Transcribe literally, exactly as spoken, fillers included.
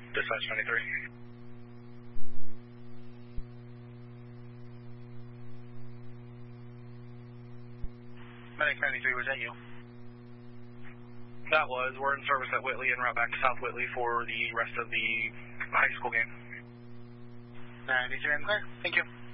Dispatch ninety-three. Medic ninety-three, was that you? That was. We're in service at Whitley and route back to South Whitley for the rest of the high school game. ninety-three, I'm clear. Thank you.